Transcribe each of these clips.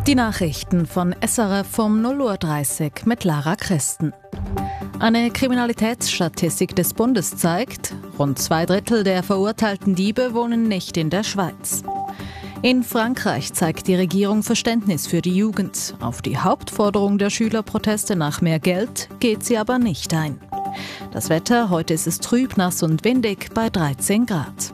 Die Nachrichten von SRF um 0:30 Uhr mit Lara Christen. Eine Kriminalitätsstatistik des Bundes zeigt, rund 2/3 der verurteilten Diebe wohnen nicht in der Schweiz. In Frankreich zeigt die Regierung Verständnis für die Jugend. Auf die Hauptforderung der Schülerproteste nach mehr Geld geht sie aber nicht ein. Das Wetter, heute ist es trüb, nass und windig bei 13 Grad.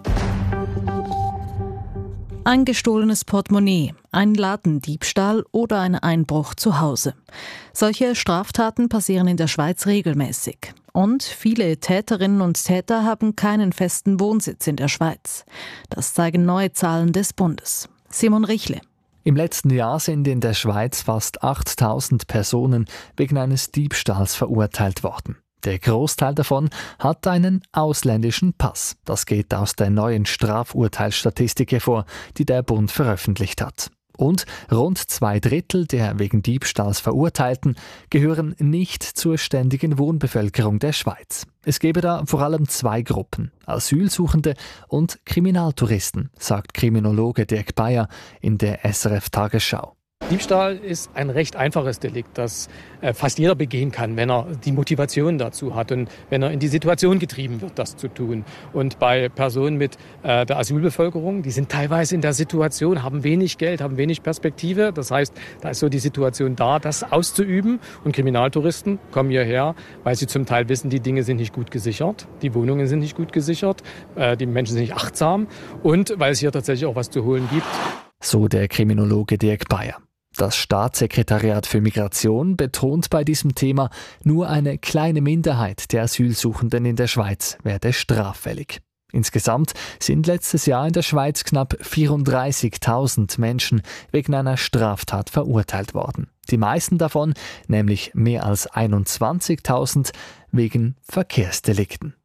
Ein gestohlenes Portemonnaie, ein Ladendiebstahl oder ein Einbruch zu Hause. Solche Straftaten passieren in der Schweiz regelmäßig. Und viele Täterinnen und Täter haben keinen festen Wohnsitz in der Schweiz. Das zeigen neue Zahlen des Bundes. Simon Richle. Im letzten Jahr sind in der Schweiz fast 8.000 Personen wegen eines Diebstahls verurteilt worden. Der Großteil davon hat einen ausländischen Pass. Das geht aus der neuen Strafurteilsstatistik hervor, die der Bund veröffentlicht hat. Und rund 2/3 der wegen Diebstahls Verurteilten gehören nicht zur ständigen Wohnbevölkerung der Schweiz. Es gebe da vor allem 2 Gruppen, Asylsuchende und Kriminaltouristen, sagt Kriminologe Dirk Bayer in der SRF Tagesschau. Diebstahl ist ein recht einfaches Delikt, das fast jeder begehen kann, wenn er die Motivation dazu hat und wenn er in die Situation getrieben wird, das zu tun. Und bei Personen mit der Asylbevölkerung, die sind teilweise in der Situation, haben wenig Geld, haben wenig Perspektive. Das heißt, da ist so die Situation da, das auszuüben. Und Kriminaltouristen kommen hierher, weil sie zum Teil wissen, die Dinge sind nicht gut gesichert, die Wohnungen sind nicht gut gesichert, die Menschen sind nicht achtsam und weil es hier tatsächlich auch was zu holen gibt. So der Kriminologe Dirk Bayer. Das Staatssekretariat für Migration betont bei diesem Thema, nur eine kleine Minderheit der Asylsuchenden in der Schweiz werde straffällig. Insgesamt sind letztes Jahr in der Schweiz knapp 34.000 Menschen wegen einer Straftat verurteilt worden. Die meisten davon, nämlich mehr als 21.000, wegen Verkehrsdelikten.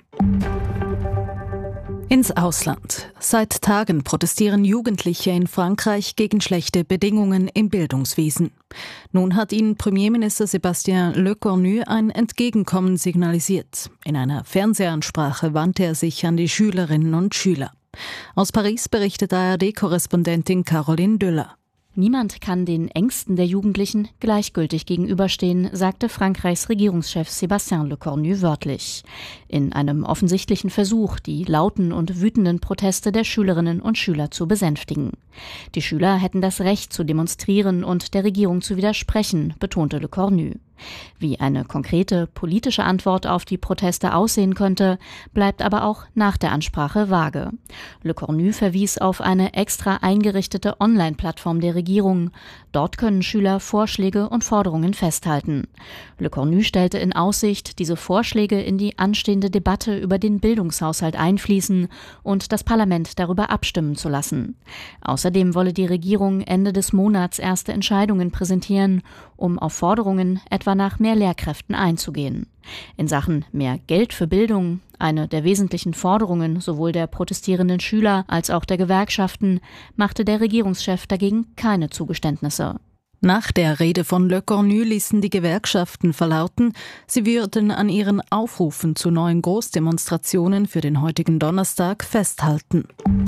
Ins Ausland. Seit Tagen protestieren Jugendliche in Frankreich gegen schlechte Bedingungen im Bildungswesen. Nun hat ihnen Premierminister Sébastien Lecornu ein Entgegenkommen signalisiert. In einer Fernsehansprache wandte er sich an die Schülerinnen und Schüler. Aus Paris berichtet ARD-Korrespondentin Caroline Düller. Niemand kann den Ängsten der Jugendlichen gleichgültig gegenüberstehen, sagte Frankreichs Regierungschef Sébastien Lecornu wörtlich. In einem offensichtlichen Versuch, die lauten und wütenden Proteste der Schülerinnen und Schüler zu besänftigen. Die Schüler hätten das Recht zu demonstrieren und der Regierung zu widersprechen, betonte Lecornu. Wie eine konkrete politische Antwort auf die Proteste aussehen könnte, bleibt aber auch nach der Ansprache vage. Lecornu verwies auf eine extra eingerichtete Online-Plattform der Regierung. Dort können Schüler Vorschläge und Forderungen festhalten. Lecornu stellte in Aussicht, diese Vorschläge in die anstehende Debatte über den Bildungshaushalt einfließen und das Parlament darüber abstimmen zu lassen. Außerdem wolle die Regierung Ende des Monats erste Entscheidungen präsentieren, um auf Forderungen etwa nach mehr Lehrkräften einzugehen. In Sachen mehr Geld für Bildung, eine der wesentlichen Forderungen sowohl der protestierenden Schüler als auch der Gewerkschaften, machte der Regierungschef dagegen keine Zugeständnisse. Nach der Rede von Lecornu ließen die Gewerkschaften verlauten, sie würden an ihren Aufrufen zu neuen Großdemonstrationen für den heutigen Donnerstag festhalten.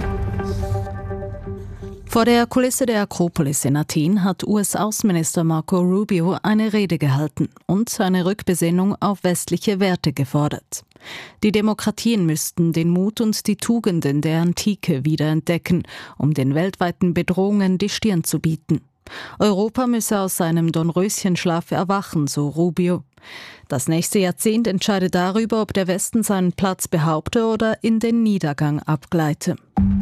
Vor der Kulisse der Akropolis in Athen hat US-Außenminister Marco Rubio eine Rede gehalten und eine Rückbesinnung auf westliche Werte gefordert. Die Demokratien müssten den Mut und die Tugenden der Antike wiederentdecken, um den weltweiten Bedrohungen die Stirn zu bieten. Europa müsse aus seinem Dornröschenschlaf erwachen, so Rubio. Das nächste Jahrzehnt entscheide darüber, ob der Westen seinen Platz behaupte oder in den Niedergang abgleite.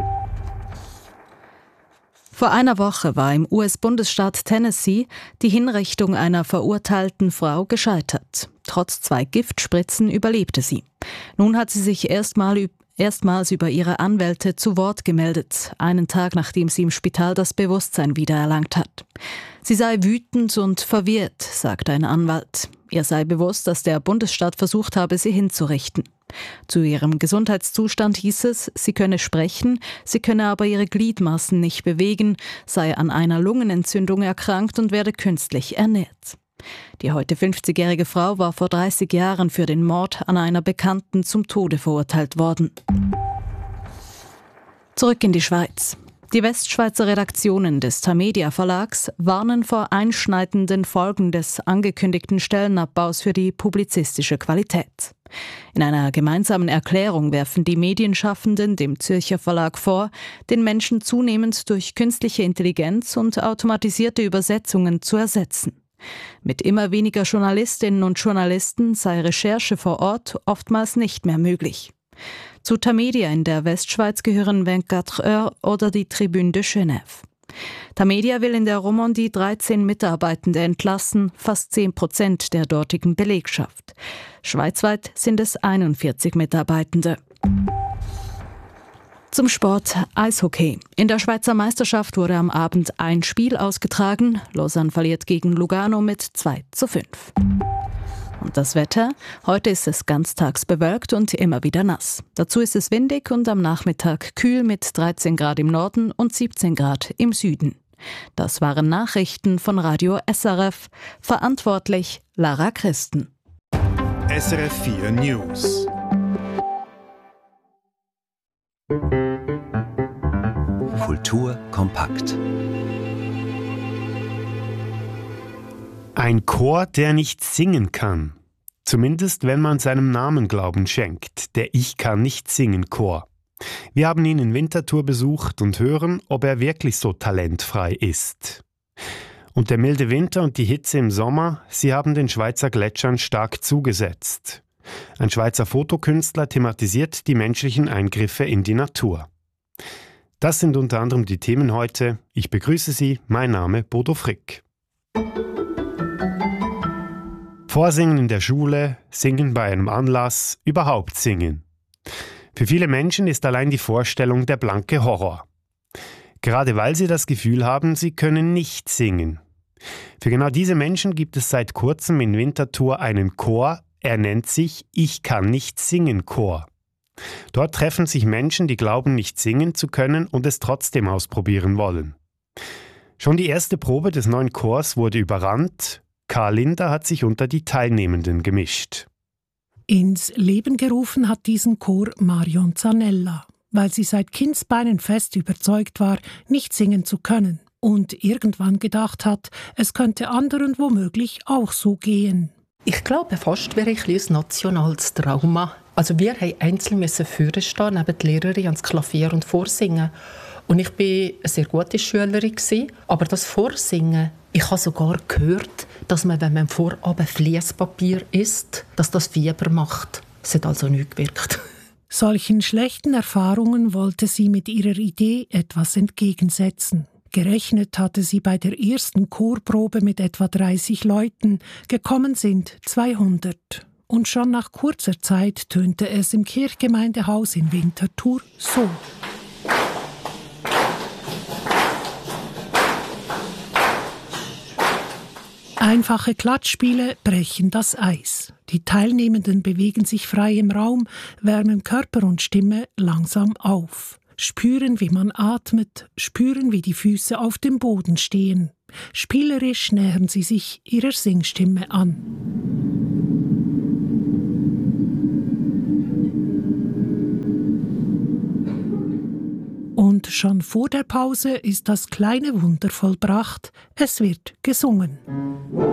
Vor einer Woche war im US-Bundesstaat Tennessee die Hinrichtung einer verurteilten Frau gescheitert. Trotz 2 Giftspritzen überlebte sie. Nun hat sie sich erstmals über ihre Anwälte zu Wort gemeldet, einen Tag nachdem sie im Spital das Bewusstsein wiedererlangt hat. Sie sei wütend und verwirrt, sagte ein Anwalt. Ihr sei bewusst, dass der Bundesstaat versucht habe, sie hinzurichten. Zu ihrem Gesundheitszustand hieß es, sie könne sprechen, sie könne aber ihre Gliedmaßen nicht bewegen, sei an einer Lungenentzündung erkrankt und werde künstlich ernährt. Die heute 50-jährige Frau war vor 30 Jahren für den Mord an einer Bekannten zum Tode verurteilt worden. Zurück in die Schweiz. Die Westschweizer Redaktionen des Tamedia Verlags warnen vor einschneidenden Folgen des angekündigten Stellenabbaus für die publizistische Qualität. In einer gemeinsamen Erklärung werfen die Medienschaffenden dem Zürcher Verlag vor, den Menschen zunehmend durch künstliche Intelligenz und automatisierte Übersetzungen zu ersetzen. Mit immer weniger Journalistinnen und Journalisten sei Recherche vor Ort oftmals nicht mehr möglich. Zu Tamedia in der Westschweiz gehören 24 Heures oder die Tribune de Genève. Tamedia will in der Romandie 13 Mitarbeitende entlassen, fast 10% der dortigen Belegschaft. Schweizweit sind es 41 Mitarbeitende. Zum Sport Eishockey. In der Schweizer Meisterschaft wurde am Abend ein Spiel ausgetragen. Lausanne verliert gegen Lugano mit 2:5. Und das Wetter? Heute ist es ganztags bewölkt und immer wieder nass. Dazu ist es windig und am Nachmittag kühl mit 13 Grad im Norden und 17 Grad im Süden. Das waren Nachrichten von Radio SRF. Verantwortlich Lara Christen. SRF 4 News. Kultur kompakt. Ein Chor, der nicht singen kann. Zumindest wenn man seinem Namen Glauben schenkt, der Ich kann nicht singen Chor. Wir haben ihn in Winterthur besucht und hören, ob er wirklich so talentfrei ist. Und der milde Winter und die Hitze im Sommer, sie haben den Schweizer Gletschern stark zugesetzt. Ein Schweizer Fotokünstler thematisiert die menschlichen Eingriffe in die Natur. Das sind unter anderem die Themen heute. Ich begrüße Sie, mein Name Bodo Frick. Vorsingen in der Schule, singen bei einem Anlass, überhaupt singen. Für viele Menschen ist allein die Vorstellung der blanke Horror. Gerade weil sie das Gefühl haben, sie können nicht singen. Für genau diese Menschen gibt es seit kurzem in Winterthur einen Chor, er nennt sich Ich kann nicht singen Chor. Dort treffen sich Menschen, die glauben, nicht singen zu können und es trotzdem ausprobieren wollen. Schon die erste Probe des neuen Chors wurde überrannt. Karl Linder hat sich unter die Teilnehmenden gemischt. Ins Leben gerufen hat diesen Chor Marion Zanella, weil sie seit Kindsbeinen fest überzeugt war, nicht singen zu können und irgendwann gedacht hat, es könnte anderen womöglich auch so gehen. Ich glaube, fast wäre ein nationales Trauma. Also wir mussten einzeln vorne stehen, neben der Lehrerin ans Klavier und vorsingen. Und ich war eine sehr gute Schülerin, aber das Vorsingen, ich habe sogar gehört, dass man, wenn man vorab Fliesspapier isst, dass das Fieber macht. Es hat also nichts gewirkt. Solchen schlechten Erfahrungen wollte sie mit ihrer Idee etwas entgegensetzen. Gerechnet hatte sie bei der ersten Chorprobe mit etwa 30 Leuten, gekommen sind 200. Und schon nach kurzer Zeit tönte es im Kirchgemeindehaus in Winterthur so. Einfache Klatschspiele brechen das Eis. Die Teilnehmenden bewegen sich frei im Raum, wärmen Körper und Stimme langsam auf. Spüren, wie man atmet, spüren, wie die Füße auf dem Boden stehen. Spielerisch nähern sie sich ihrer Singstimme an. Und schon vor der Pause ist das kleine Wunder vollbracht. Es wird gesungen.